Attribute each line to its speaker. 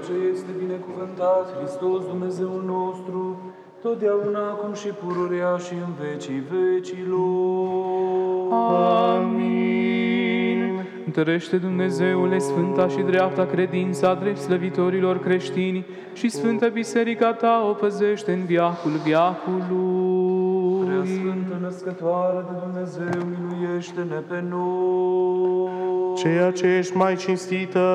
Speaker 1: ce este binecuvântat Hristos Dumnezeul nostru, totdeauna, acum și pururea și în vecii vecilor.
Speaker 2: Amin. Întărește, Dumnezeule, sfânta și dreapta credința drept slăvitorilor creștini și sfântă biserica ta o păzește în viacul viacului.
Speaker 1: Prea Sfântă Născătoare de Dumnezeu, miluiește-ne pe noi.
Speaker 3: Ceea ce ești mai cinstită